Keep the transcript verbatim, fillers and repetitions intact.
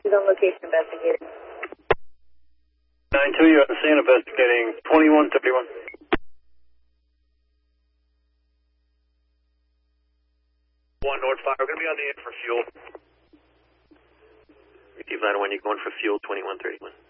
He's on location investigating. nine two, you're on the scene investigating twenty-one thirty-one. One North Fire, we're going to be on the end for fuel. Receive line one, you're going for fuel twenty-one thirty-one.